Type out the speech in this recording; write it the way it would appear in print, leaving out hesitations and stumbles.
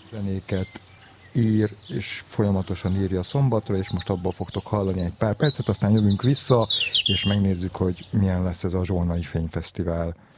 zenéket ír, és folyamatosan írja Szombatra, és most abból fogtok hallani egy pár percet, aztán jövünk vissza, és megnézzük, hogy milyen lesz ez a Zsolnai Fényfesztivál.